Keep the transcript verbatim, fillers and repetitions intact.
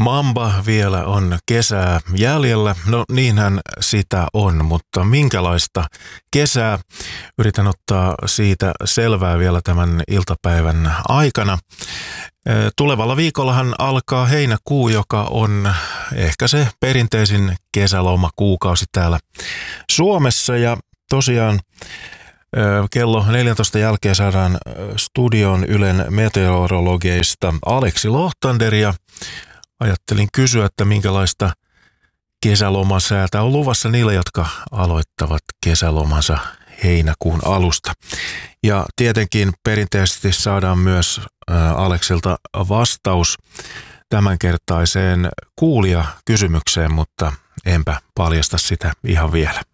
Mamba vielä on kesää jäljellä. No niinhän sitä on, mutta minkälaista kesää? Yritän ottaa siitä selvää vielä tämän iltapäivän aikana. Tulevalla viikollahan alkaa heinäkuu, joka on ehkä se perinteisin kesälomakuukausi täällä Suomessa. Ja tosiaan kello neljäntoista jälkeen saadaan studion Ylen meteorologeista Aleksi Lohtander ja ajattelin kysyä, että minkälaista kesälomasäätä on luvassa niille, jotka aloittavat kesälomansa heinäkuun alusta. Ja tietenkin perinteisesti saadaan myös Aleksilta vastaus tämänkertaiseen kuulijakysymykseen, mutta enpä paljasta sitä ihan vielä.